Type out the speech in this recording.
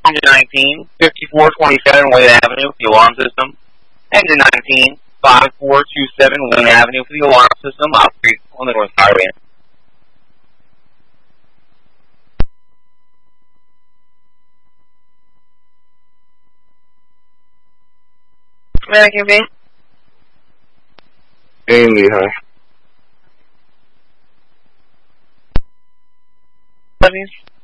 Engine 19, 5427 Wayne Avenue for the alarm system. Engine 19, 5427 Wayne Avenue for the alarm system. Operate on the North Highway. American V. Amy, hi. Love you.